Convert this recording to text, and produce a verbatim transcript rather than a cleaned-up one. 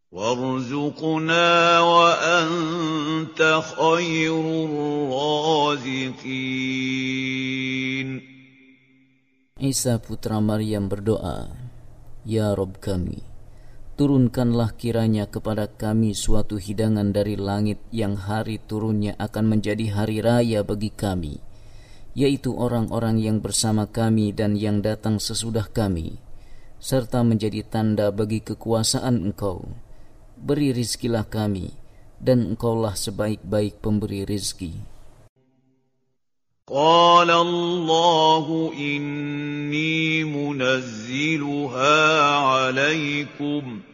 وَارْزُقْنَا وَأَنْتَ خَيْرُ الرَّازِقِينَ. Isa putra Maryam berdoa, Ya Rabb kami, turunkanlah kiranya kepada kami suatu hidangan dari langit yang hari turunnya akan menjadi hari raya bagi kami, yaitu orang-orang yang bersama kami dan yang datang sesudah kami, serta menjadi tanda bagi kekuasaan Engkau. Beri rizkilah kami, dan Engkaulah sebaik-baik pemberi rizki. قال الله إني منزلها عليكم